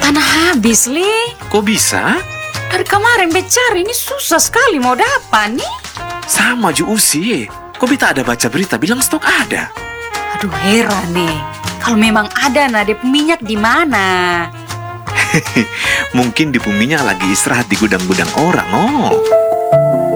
Tanah habis, Li. Kok bisa? Dari kemarin becari ini susah sekali mau dapat nih. Sama ju Usi. Kok beta ada baca berita bilang stok ada? Aduh, heran nih. Kalau memang ada nade minyak di mana? Mungkin di minyak lagi istirahat di gudang-gudang orang, oh.